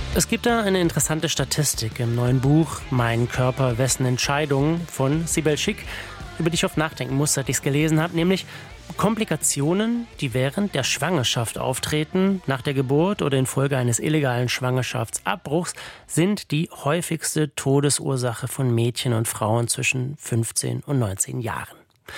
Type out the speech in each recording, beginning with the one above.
Es gibt da eine interessante Statistik im neuen Buch »Mein Körper, wessen Entscheidungen« von Sibel Schick, über die ich oft nachdenken muss, seit ich es gelesen habe, nämlich Komplikationen, die während der Schwangerschaft auftreten, nach der Geburt oder infolge eines illegalen Schwangerschaftsabbruchs, sind die häufigste Todesursache von Mädchen und Frauen zwischen 15 und 19 Jahren.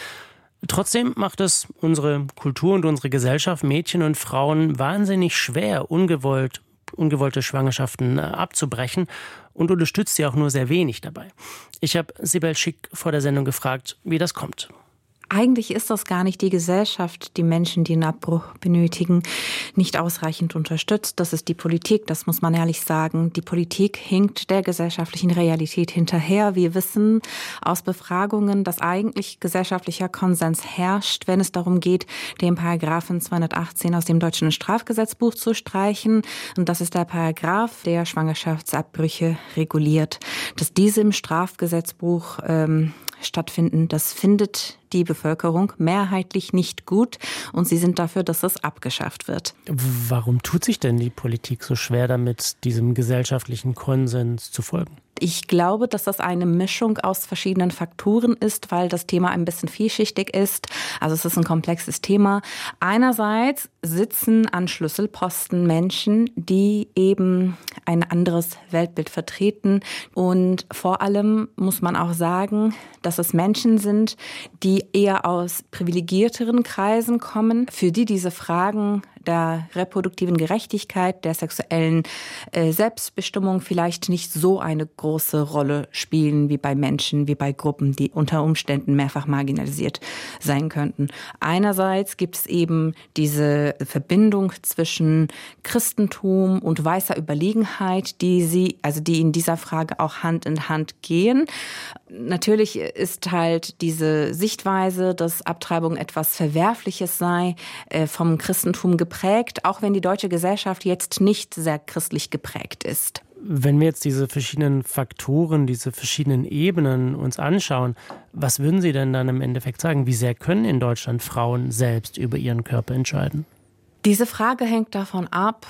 Trotzdem macht es unsere Kultur und unsere Gesellschaft Mädchen und Frauen wahnsinnig schwer, ungewollte Schwangerschaften abzubrechen und unterstützt sie auch nur sehr wenig dabei. Ich habe Sibel Schick vor der Sendung gefragt, wie das kommt. Eigentlich ist das gar nicht die Gesellschaft, die Menschen, die einen Abbruch benötigen, nicht ausreichend unterstützt. Das ist die Politik, das muss man ehrlich sagen. Die Politik hinkt der gesellschaftlichen Realität hinterher. Wir wissen aus Befragungen, dass eigentlich gesellschaftlicher Konsens herrscht, wenn es darum geht, den Paragraphen 218 aus dem deutschen Strafgesetzbuch zu streichen. Und das ist der Paragraph, der Schwangerschaftsabbrüche reguliert. Dass diese im Strafgesetzbuch stattfinden, das findet die Bevölkerung mehrheitlich nicht gut und sie sind dafür, dass es abgeschafft wird. Warum tut sich denn die Politik so schwer damit, diesem gesellschaftlichen Konsens zu folgen? Ich glaube, dass das eine Mischung aus verschiedenen Faktoren ist, weil das Thema ein bisschen vielschichtig ist. Also es ist ein komplexes Thema. Einerseits sitzen an Schlüsselposten Menschen, die eben ein anderes Weltbild vertreten. Und vor allem muss man auch sagen, dass es Menschen sind, die eher aus privilegierteren Kreisen kommen, für die diese Fragen der reproduktiven Gerechtigkeit, der sexuellen Selbstbestimmung vielleicht nicht so eine große Rolle spielen wie bei Menschen, wie bei Gruppen, die unter Umständen mehrfach marginalisiert sein könnten. Einerseits gibt es eben diese Verbindung zwischen Christentum und weißer Überlegenheit, die in dieser Frage auch Hand in Hand gehen. Natürlich ist halt diese Sichtweise, dass Abtreibung etwas Verwerfliches sei, vom Christentum geprägt, auch wenn die deutsche Gesellschaft jetzt nicht sehr christlich geprägt ist. Wenn wir jetzt diese verschiedenen Faktoren, diese verschiedenen Ebenen uns anschauen, was würden Sie denn dann im Endeffekt sagen? Wie sehr können in Deutschland Frauen selbst über ihren Körper entscheiden? Diese Frage hängt davon ab,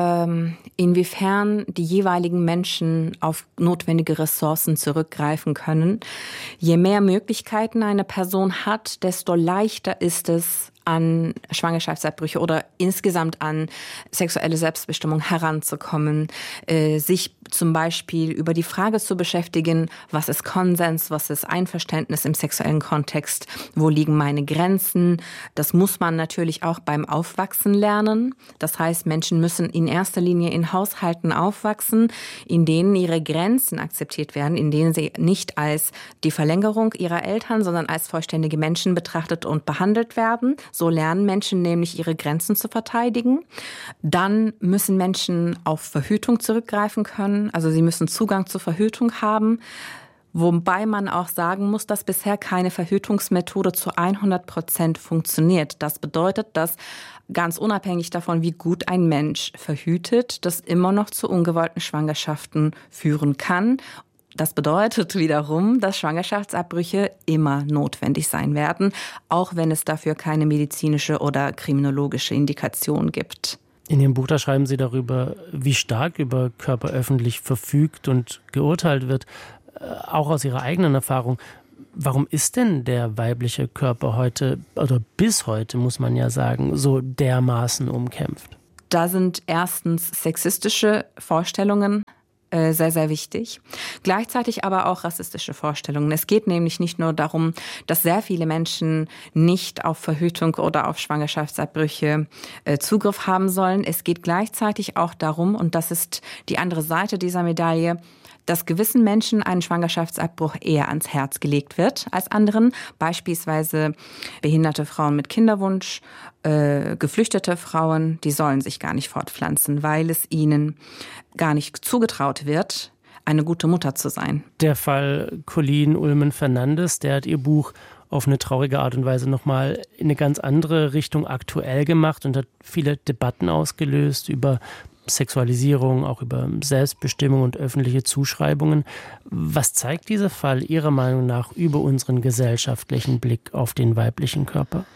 inwiefern die jeweiligen Menschen auf notwendige Ressourcen zurückgreifen können. Je mehr Möglichkeiten eine Person hat, desto leichter ist es, an Schwangerschaftsabbrüche oder insgesamt an sexuelle Selbstbestimmung heranzukommen, sich zum Beispiel über die Frage zu beschäftigen, was ist Konsens, was ist Einverständnis im sexuellen Kontext, wo liegen meine Grenzen. Das muss man natürlich auch beim Aufwachsen lernen. Das heißt, Menschen müssen in erster Linie in Haushalten aufwachsen, in denen ihre Grenzen akzeptiert werden, in denen sie nicht als die Verlängerung ihrer Eltern, sondern als vollständige Menschen betrachtet und behandelt werden. So lernen Menschen nämlich, ihre Grenzen zu verteidigen. Dann müssen Menschen auf Verhütung zurückgreifen können. Also sie müssen Zugang zur Verhütung haben. Wobei man auch sagen muss, dass bisher keine Verhütungsmethode zu 100% funktioniert. Das bedeutet, dass ganz unabhängig davon, wie gut ein Mensch verhütet, das immer noch zu ungewollten Schwangerschaften führen kann. Das bedeutet wiederum, dass Schwangerschaftsabbrüche immer notwendig sein werden, auch wenn es dafür keine medizinische oder kriminologische Indikation gibt. In Ihrem Buch, da schreiben Sie darüber, wie stark über Körper öffentlich verfügt und geurteilt wird, auch aus Ihrer eigenen Erfahrung. Warum ist denn der weibliche Körper heute, oder bis heute, muss man ja sagen, so dermaßen umkämpft? Da sind erstens sexistische Vorstellungen sehr, sehr wichtig. Gleichzeitig aber auch rassistische Vorstellungen. Es geht nämlich nicht nur darum, dass sehr viele Menschen nicht auf Verhütung oder auf Schwangerschaftsabbrüche Zugriff haben sollen. Es geht gleichzeitig auch darum, und das ist die andere Seite dieser Medaille, dass gewissen Menschen ein Schwangerschaftsabbruch eher ans Herz gelegt wird als anderen, beispielsweise behinderte Frauen mit Kinderwunsch, geflüchtete Frauen, die sollen sich gar nicht fortpflanzen, weil es ihnen gar nicht zugetraut wird, eine gute Mutter zu sein. Der Fall Colleen Ullmann-Fernandes, der hat ihr Buch auf eine traurige Art und Weise nochmal in eine ganz andere Richtung aktuell gemacht und hat viele Debatten ausgelöst über Sexualisierung, auch über Selbstbestimmung und öffentliche Zuschreibungen. Was zeigt dieser Fall Ihrer Meinung nach über unseren gesellschaftlichen Blick auf den weiblichen Körper?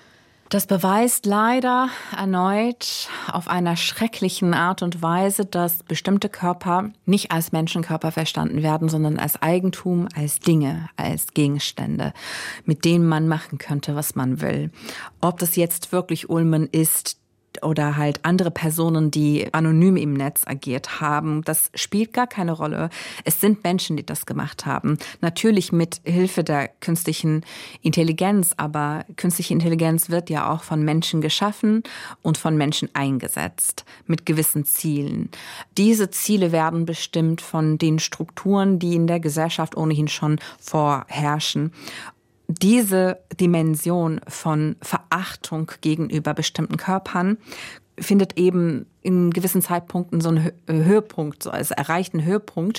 Das beweist leider erneut auf einer schrecklichen Art und Weise, dass bestimmte Körper nicht als Menschenkörper verstanden werden, sondern als Eigentum, als Dinge, als Gegenstände, mit denen man machen könnte, was man will. Ob das jetzt wirklich Ullmann ist oder halt andere Personen, die anonym im Netz agiert haben, das spielt gar keine Rolle. Es sind Menschen, die das gemacht haben. Natürlich mit Hilfe der künstlichen Intelligenz, aber künstliche Intelligenz wird ja auch von Menschen geschaffen und von Menschen eingesetzt mit gewissen Zielen. Diese Ziele werden bestimmt von den Strukturen, die in der Gesellschaft ohnehin schon vorherrschen. Diese Dimension von Verachtung gegenüber bestimmten Körpern findet eben in gewissen Zeitpunkten so einen Höhepunkt, also erreicht einen Höhepunkt.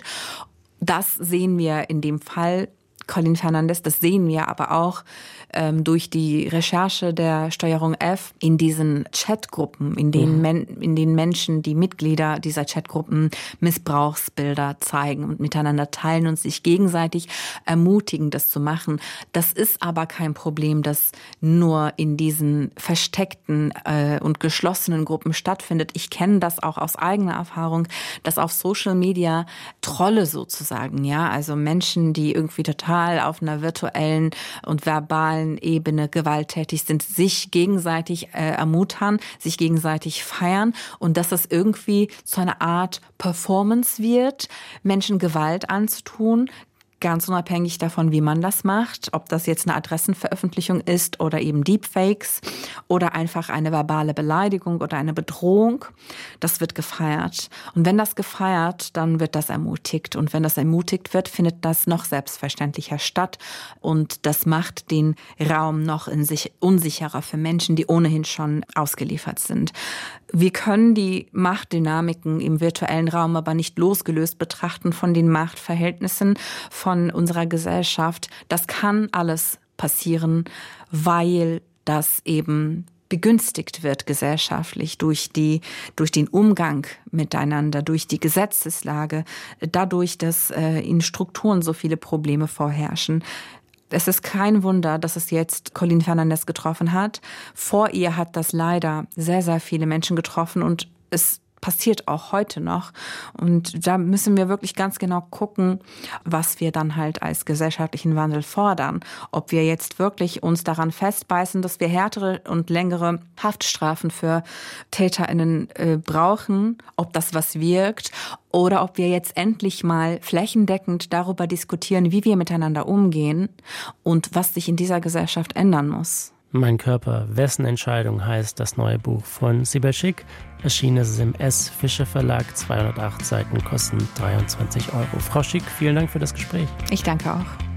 Das sehen wir in dem Fall Colin Fernandes, das sehen wir aber auch durch die Recherche der Steuerung F in diesen Chatgruppen, in denen Menschen, die Mitglieder dieser Chatgruppen Missbrauchsbilder zeigen und miteinander teilen und sich gegenseitig ermutigen, das zu machen. Das ist aber kein Problem, das nur in diesen versteckten und geschlossenen Gruppen stattfindet. Ich kenne das auch aus eigener Erfahrung, dass auf Social Media Trolle sozusagen, ja, also Menschen, die irgendwie total auf einer virtuellen und verbalen Ebene gewalttätig sind, sich gegenseitig ermuntern, sich gegenseitig feiern und dass das irgendwie zu einer Art Performance wird, Menschen Gewalt anzutun, ganz unabhängig davon, wie man das macht, ob das jetzt eine Adressenveröffentlichung ist oder eben Deepfakes oder einfach eine verbale Beleidigung oder eine Bedrohung. Das wird gefeiert. Und wenn das gefeiert, dann wird das ermutigt. Und wenn das ermutigt wird, findet das noch selbstverständlicher statt. Und das macht den Raum noch in sich unsicherer für Menschen, die ohnehin schon ausgeliefert sind. Wir können die Machtdynamiken im virtuellen Raum aber nicht losgelöst betrachten von den Machtverhältnissen von unserer Gesellschaft. Das kann alles passieren, weil das eben begünstigt wird gesellschaftlich durch den Umgang miteinander, durch die Gesetzeslage, dadurch, dass in Strukturen so viele Probleme vorherrschen. Es ist kein Wunder, dass es jetzt Colin Fernandes getroffen hat. Vor ihr hat das leider sehr, sehr viele Menschen getroffen und es passiert auch heute noch. Und da müssen wir wirklich ganz genau gucken, was wir dann halt als gesellschaftlichen Wandel fordern. Ob wir jetzt wirklich uns daran festbeißen, dass wir härtere und längere Haftstrafen für TäterInnen brauchen, ob das was wirkt, oder ob wir jetzt endlich mal flächendeckend darüber diskutieren, wie wir miteinander umgehen und was sich in dieser Gesellschaft ändern muss. Mein Körper, wessen Entscheidung heißt das neue Buch von Sibel Schick. Erschienen ist es im S. Fischer Verlag, 208 Seiten, kosten 23 €. Frau Schick, vielen Dank für das Gespräch. Ich danke auch.